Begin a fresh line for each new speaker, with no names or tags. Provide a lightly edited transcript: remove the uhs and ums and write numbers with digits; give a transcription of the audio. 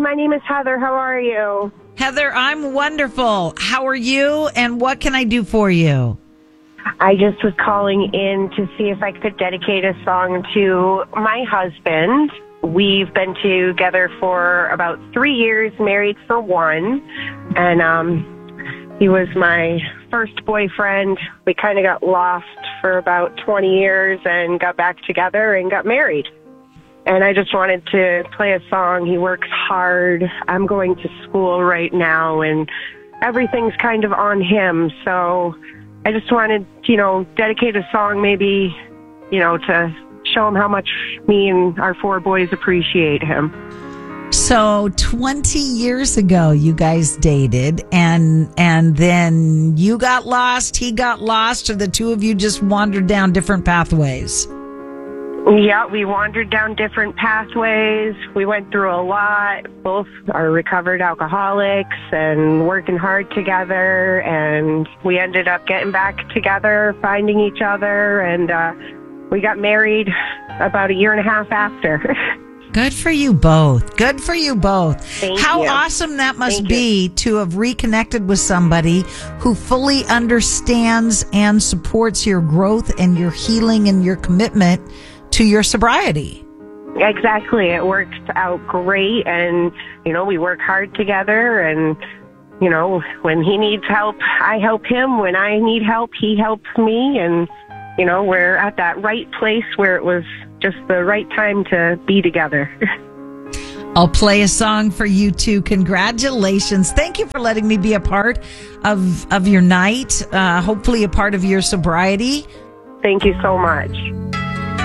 my name is Heather. How are you?
Heather, I'm wonderful. How are you, and what can I do for you?
I just was calling in to see if I could dedicate a song to my husband. We've been together for about 3 years, married for 1. And he was my first boyfriend. We kind of got lost for about 20 years and got back together and got married. And I just wanted to play a song. He works hard. I'm going to school right now, and everything's kind of on him. So I just wanted, dedicate a song maybe, to show him how much me and our 4 boys appreciate him.
So 20 years ago, you guys dated, and then you got lost, he got lost, or the two of you just wandered down different pathways?
Yeah, we wandered down different pathways. We went through a lot. Both are recovered alcoholics and working hard together. And we ended up getting back together, finding each other, and we got married about 1.5 years after.
Good for you both. Good for you both. How
you.
awesome that must be to have reconnected with somebody who fully understands and supports your growth and your healing and your commitment to your sobriety.
Exactly. It worked out great, and, we work hard together, and, when he needs help, I help him. When I need help, he helps me, and, we're at that right place where it was just the right time to be together.
I'll play a song for you two. Congratulations. Thank you for letting me be a part of your night, hopefully a part of your sobriety.
Thank you so much.